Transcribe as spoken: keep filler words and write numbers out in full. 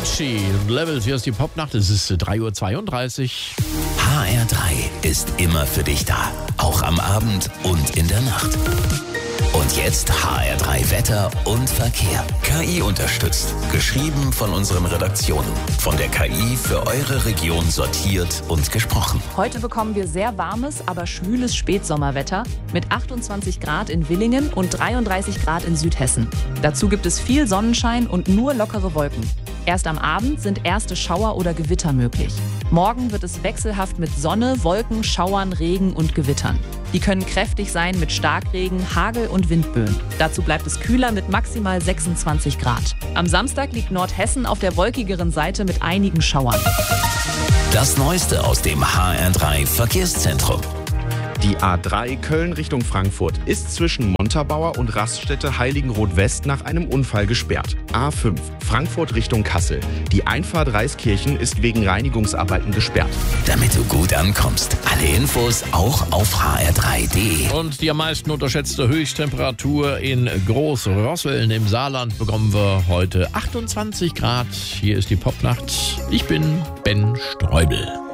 Avicii, Levels, hier ist die Popnacht, es ist drei Uhr zweiunddreißig. H R drei ist immer für dich da, auch am Abend und in der Nacht. Und jetzt H R drei Wetter und Verkehr. K I unterstützt. Geschrieben von unseren Redaktionen. Von der K I für eure Region sortiert und gesprochen. Heute bekommen wir sehr warmes, aber schwüles Spätsommerwetter mit achtundzwanzig Grad in Villingen und dreiunddreißig Grad in Südhessen. Dazu gibt es viel Sonnenschein und nur lockere Wolken. Erst am Abend sind erste Schauer oder Gewitter möglich. Morgen wird es wechselhaft mit Sonne, Wolken, Schauern, Regen und Gewittern. Die können kräftig sein mit Starkregen, Hagel und Windböen. Dazu bleibt es kühler mit maximal sechsundzwanzig Grad. Am Samstag liegt Nordhessen auf der wolkigeren Seite mit einigen Schauern. Das Neueste aus dem H R drei Verkehrszentrum. Die A drei Köln Richtung Frankfurt ist zwischen Montabaur und Raststätte Heiligenroth West nach einem Unfall gesperrt. A fünf Frankfurt Richtung Kassel. Die Einfahrt Reiskirchen ist wegen Reinigungsarbeiten gesperrt. Damit du gut ankommst. Alle Infos auch auf h r drei punkt d e. Und die am meisten unterschätzte Höchsttemperatur in Großrosseln im Saarland bekommen wir heute achtundzwanzig Grad. Hier ist die Popnacht. Ich bin Ben Streubel.